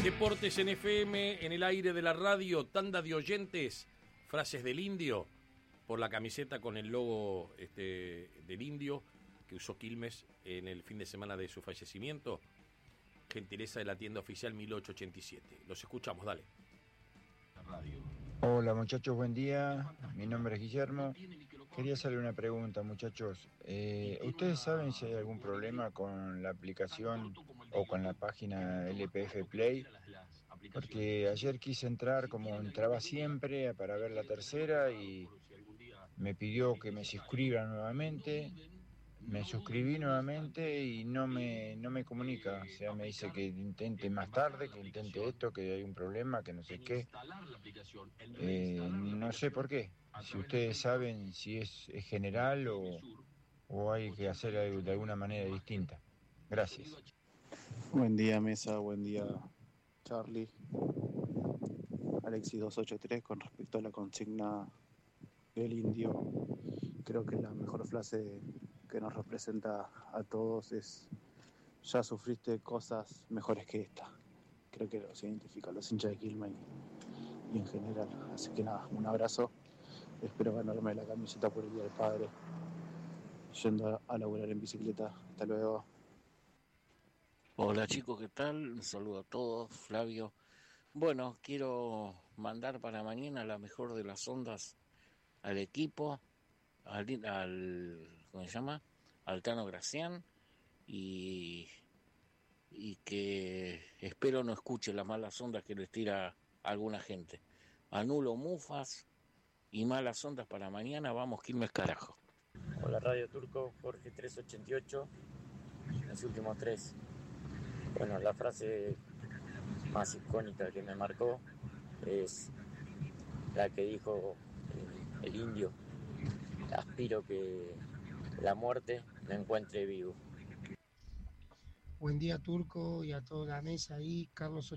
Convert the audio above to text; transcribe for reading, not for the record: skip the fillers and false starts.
Deportes en FM, en el aire de la radio, tanda de oyentes, frases del Indio, por la camiseta con el logo del Indio que usó Quilmes en el fin de semana de su fallecimiento. Gentileza de la tienda oficial 1887. Los escuchamos, dale. Hola muchachos, buen día. Mi nombre es Guillermo. Quería hacerle una pregunta, muchachos. ¿Ustedes saben si hay algún problema con la aplicación o con la página LPF Play? Porque ayer quise entrar como entraba siempre para ver la tercera y me pidió que me suscriba nuevamente. Me suscribí nuevamente y no me comunica. O sea, me dice que intente más tarde, que intente esto, que hay un problema, que no sé qué. No sé por qué. Si ustedes saben si es general o hay que hacer algo de alguna manera distinta. Gracias. Buen día, Mesa. Buen día, Charlie. Alexis 283, con respecto a la consigna del Indio, creo que la mejor frase que nos representa a todos es: ya sufriste cosas mejores que esta. Creo que los identifica a los hinchas de Quilmes y en general. Así que nada, un abrazo. Espero ganarme la camiseta por el Día del Padre, yendo a laburar en bicicleta. Hasta luego. Hola chicos, ¿qué tal? Un saludo a todos, Flavio. Bueno, quiero mandar para mañana la mejor de las ondas al equipo, ¿cómo se llama? Al Tano Gracián, y que espero no escuche las malas ondas que les tira alguna gente. Anulo mufas y malas ondas para mañana, vamos Quilmes carajo. Hola Radio Turco, Jorge 388, los últimos tres. Bueno, la frase más icónica que me marcó es la que dijo el Indio: aspiro que la muerte me encuentre vivo. Buen día Turco y a toda la mesa ahí, Carlos